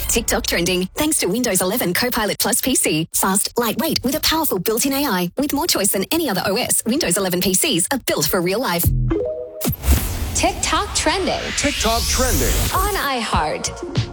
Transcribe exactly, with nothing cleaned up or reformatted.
TikTok trending thanks to Windows eleven Copilot Plus P C. Fast, lightweight, with a powerful built-in A I. With more choice than any other O S, Windows eleven P Cs are built for real life. TikTok trending. TikTok trending. On iHeart.